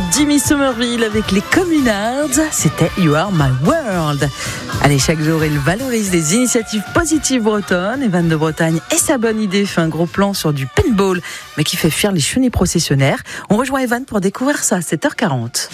Jimmy Somerville avec les Communards, c'était You Are My World. Allez, chaque jour, il valorise des initiatives positives bretonnes. Evan de Bretagne et sa bonne idée fait un gros plan sur du paintball, mais qui fait fuir les chenilles processionnaires. On rejoint Evan pour découvrir ça à 7h40.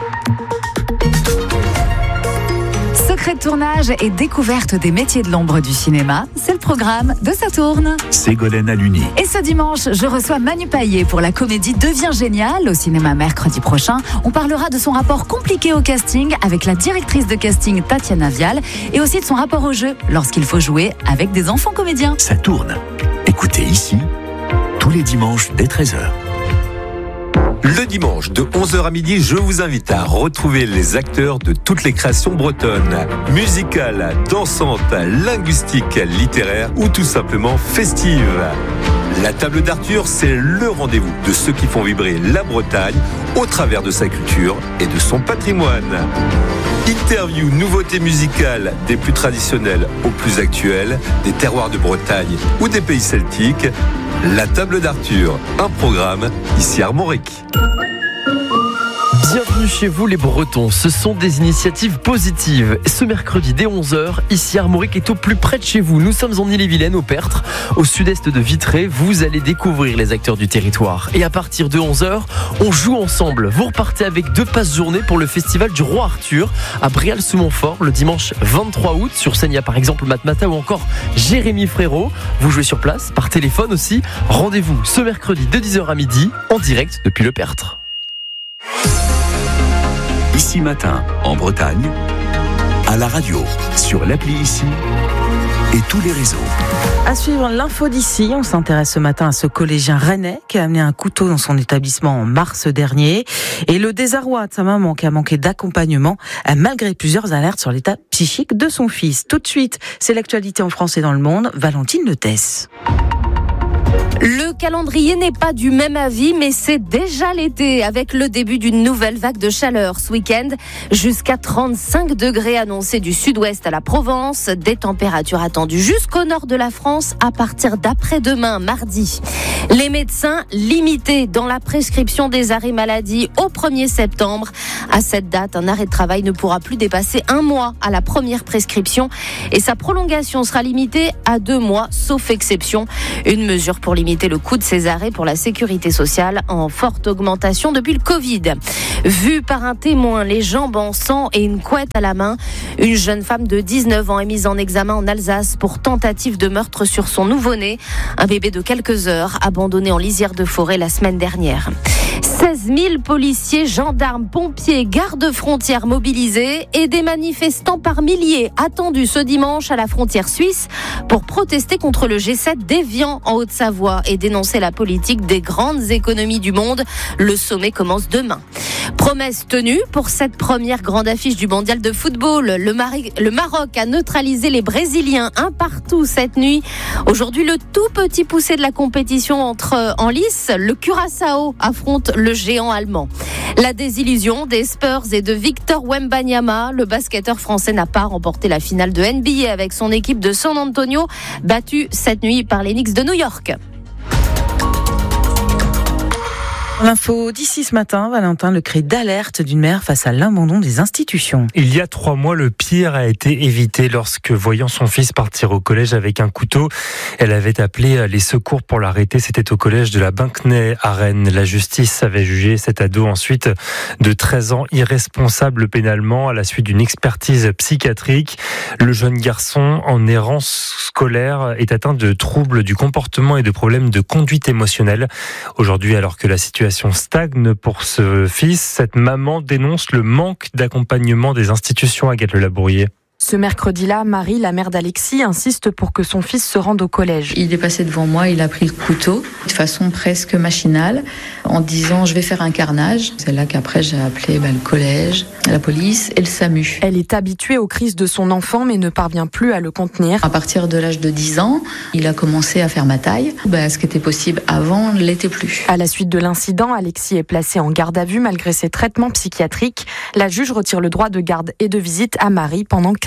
Secret de tournage et découverte des métiers de l'ombre du cinéma, c'est le programme de Ça tourne. Ségolène Aluni. Et ce dimanche, je reçois Manu Payet pour la comédie Devient génial au cinéma mercredi prochain. On parlera de son rapport compliqué au casting avec la directrice de casting Tatiana Vial et aussi de son rapport au jeu lorsqu'il faut jouer avec des enfants comédiens. Ça tourne. Écoutez ici, tous les dimanches dès 13h. Le dimanche de 11h à midi, je vous invite à retrouver les acteurs de toutes les créations bretonnes. Musicales, dansantes, linguistiques, littéraires ou tout simplement festives. La table d'Arthur, c'est le rendez-vous de ceux qui font vibrer la Bretagne au travers de sa culture et de son patrimoine. Interviews, nouveautés musicales, des plus traditionnelles aux plus actuelles, des terroirs de Bretagne ou des pays celtiques. La table d'Arthur, un programme ici à Armorique. Bienvenue chez vous les Bretons, ce sont des initiatives positives. Ce mercredi dès 11h, ici Armorique est au plus près de chez vous. Nous sommes en Ille-et-Vilaine, au Pertre, au sud-est de Vitré. Vous allez découvrir les acteurs du territoire. Et à partir de 11h, on joue ensemble. Vous repartez avec 2 passes journée pour le festival du Roi Arthur à Bréal-sous-Montfort le dimanche 23 août. Sur scène, il y a par exemple Matmata ou encore Jérémy Frérot. Vous jouez sur place, par téléphone aussi. Rendez-vous ce mercredi de 10h à midi, en direct depuis le Pertre. Ici matin, en Bretagne, à la radio, sur l'appli Ici et tous les réseaux. À suivre l'info d'ici, on s'intéresse ce matin à ce collégien rennais qui a amené un couteau dans son établissement en mars dernier et le désarroi de sa maman qui a manqué d'accompagnement malgré plusieurs alertes sur l'état psychique de son fils. Tout de suite, c'est l'actualité en France et dans le monde. Valentine Le Thess. Le calendrier n'est pas du même avis, mais c'est déjà l'été avec le début d'une nouvelle vague de chaleur ce week-end. Jusqu'à 35 degrés annoncés du sud-ouest à la Provence. Des températures attendues jusqu'au nord de la France à partir d'après-demain, mardi. Les médecins limités dans la prescription des arrêts maladie au 1er septembre. À cette date, un arrêt de travail ne pourra plus dépasser 1 mois à la première prescription et sa prolongation sera limitée à 2 mois, sauf exception. Une mesure pour limiter le coût de ces arrêts pour la sécurité sociale en forte augmentation depuis le Covid. Vue par un témoin, les jambes en sang et une couette à la main, une jeune femme de 19 ans est mise en examen en Alsace pour tentative de meurtre sur son nouveau-né, un bébé de quelques heures abandonné en lisière de forêt la semaine dernière. 16 000 policiers, gendarmes, pompiers, gardes-frontières mobilisés et des manifestants par milliers attendus ce dimanche à la frontière suisse pour protester contre le G7 d'Évian en Haute-Savoie et dénoncer la politique des grandes économies du monde. Le sommet commence demain. Promesse tenue pour cette première grande affiche du mondial de football. Le Maroc a neutralisé les Brésiliens 1-1 cette nuit. Aujourd'hui, le tout petit poussé de la compétition entre en lice. Le Curaçao affronte le géant allemand. La désillusion des Spurs et de Victor Wembanyama. Le basketteur français n'a pas remporté la finale de NBA avec son équipe de San Antonio, battue cette nuit par les Knicks de New York. L'info d'ici ce matin, Valentin, le cri d'alerte d'une mère face à l'abandon des institutions. Il y a 3 mois, le pire a été évité lorsque, voyant son fils partir au collège avec un couteau, elle avait appelé les secours pour l'arrêter. C'était au collège de la Binquenay à Rennes. La justice avait jugé cet ado ensuite de 13 ans irresponsable pénalement à la suite d'une expertise psychiatrique. Le jeune garçon en errance scolaire est atteint de troubles du comportement et de problèmes de conduite émotionnelle. Aujourd'hui, alors que la situation stagne pour ce fils, cette maman dénonce le manque d'accompagnement des institutions. Agathe Le Labourier. Ce mercredi-là, Marie, la mère d'Alexis, insiste pour que son fils se rende au collège. Il est passé devant moi, il a pris le couteau de façon presque machinale en disant « je vais faire un carnage ». C'est là qu'après j'ai appelé le collège, la police et le SAMU. Elle est habituée aux crises de son enfant mais ne parvient plus à le contenir. À partir de l'âge de 10 ans, il a commencé à faire ma taille. Ce qui était possible avant ne l'était plus. À la suite de l'incident, Alexis est placé en garde à vue malgré ses traitements psychiatriques. La juge retire le droit de garde et de visite à Marie pendant 15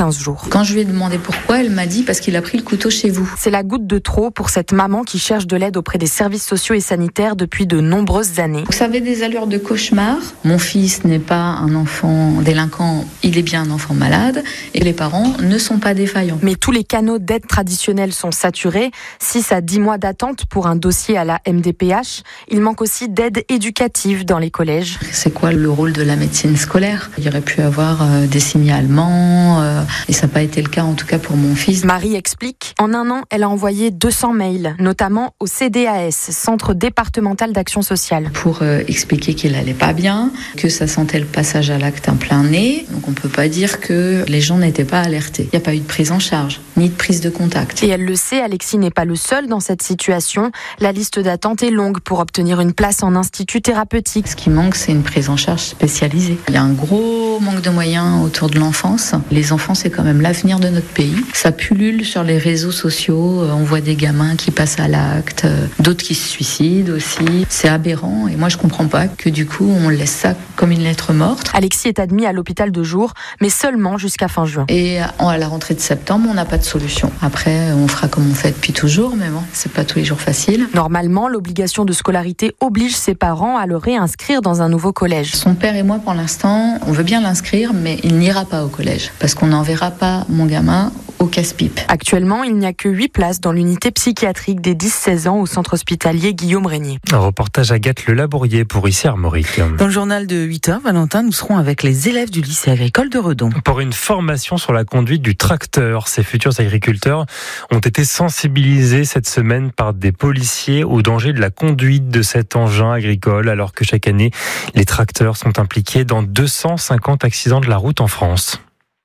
15 jours. Quand je lui ai demandé pourquoi, elle m'a dit parce qu'il a pris le couteau chez vous. C'est la goutte de trop pour cette maman qui cherche de l'aide auprès des services sociaux et sanitaires depuis de nombreuses années. Ça avait des allures de cauchemar. Mon fils n'est pas un enfant délinquant, il est bien un enfant malade et les parents ne sont pas défaillants. Mais tous les canaux d'aide traditionnels sont saturés. 6 à 10 mois d'attente pour un dossier à la MDPH. Il manque aussi d'aide éducative dans les collèges. C'est quoi le rôle de la médecine scolaire ? Il y aurait pu avoir des signalements et ça n'a pas été le cas en tout cas pour mon fils. Marie explique, en un an, elle a envoyé 200 mails, notamment au CDAS, Centre départemental d'action sociale. Pour expliquer qu'il n'allait pas bien, que ça sentait le passage à l'acte un plein nez. Donc on ne peut pas dire que les gens n'étaient pas alertés. Il n'y a pas eu de prise en charge, ni de prise de contact. Et elle le sait, Alexis n'est pas le seul dans cette situation. La liste d'attente est longue pour obtenir une place en institut thérapeutique. Ce qui manque, c'est une prise en charge spécialisée. Il y a un gros manque de moyens autour de l'enfance. Les enfants, c'est quand même l'avenir de notre pays. Ça pullule sur les réseaux sociaux. On voit des gamins qui passent à l'acte, d'autres qui se suicident aussi. C'est aberrant et moi, je comprends pas que du coup, on laisse ça comme une lettre morte. Alexis est admis à l'hôpital de jour, mais seulement jusqu'à fin juin. Et à la rentrée de septembre, on n'a pas de solution. Après, on fera comme on fait depuis toujours, mais bon, c'est pas tous les jours facile. Normalement, l'obligation de scolarité oblige ses parents à le réinscrire dans un nouveau collège. Son père et moi, pour l'instant, on veut bien l'inscrire, mais il n'ira pas au collège. Parce qu'on n'enverra pas mon gamin au casse-pipe. Actuellement, il n'y a que 8 places dans l'unité psychiatrique des 10-16 ans au centre hospitalier Guillaume Régnier. Un reportage Agathe Le Labourier pour ici Armorique. Dans le journal de 8h, Valentin, nous serons avec les élèves du lycée agricole de Redon. Pour une formation sur la conduite du tracteur, ces futurs agriculteurs ont été sensibilisés cette semaine par des policiers au danger de la conduite de cet engin agricole, alors que chaque année, les tracteurs sont impliqués dans 250 accidents de la route en France.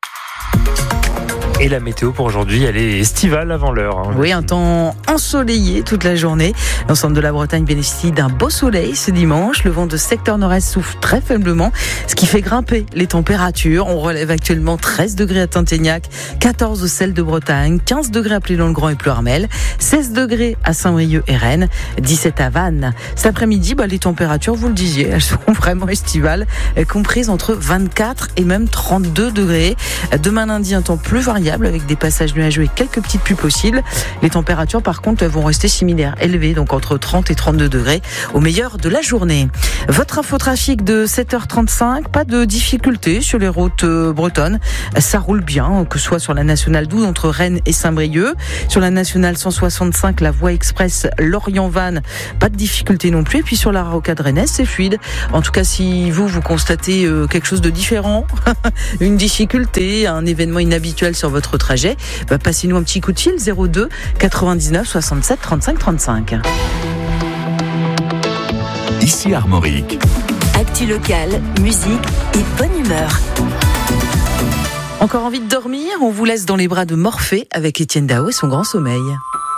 Et la météo pour aujourd'hui, elle est estivale avant l'heure. Oui, un temps ensoleillé toute la journée. L'ensemble de la Bretagne bénéficie d'un beau soleil ce dimanche. Le vent de secteur nord-est souffle très faiblement, ce qui fait grimper les températures. On relève actuellement 13 degrés à Tinténiac, 14 au Sel de Bretagne, 15 degrés à Plélan-le-Grand et Ploërmel, 16 degrés à Saint-Brieuc et Rennes, 17 à Vannes. Cet après-midi, les températures, vous le disiez, elles sont vraiment estivales, comprises entre 24 et même 32 degrés. Demain lundi, un temps plus variable, avec des passages nuageux et quelques petites pluies possibles. Les températures, par contre, vont rester similaires, élevées, donc entre 30 et 32 degrés au meilleur de la journée. Votre infotrafic de 7h35, pas de difficultés sur les routes bretonnes. Ça roule bien, que ce soit sur la nationale 12 entre Rennes et Saint-Brieuc. Sur la nationale 165, la voie express Lorient-Vannes, pas de difficultés non plus. Et puis sur la rocade rennaise, c'est fluide. En tout cas, si vous constatez quelque chose de différent, une difficulté, un événement inhabituel sur votre trajet, passez-nous un petit coup de fil 02 99 67 35 35. Ici Armorique. Actu locale, musique et bonne humeur. Encore envie de dormir ? On vous laisse dans les bras de Morphée avec Étienne Dao et son grand sommeil.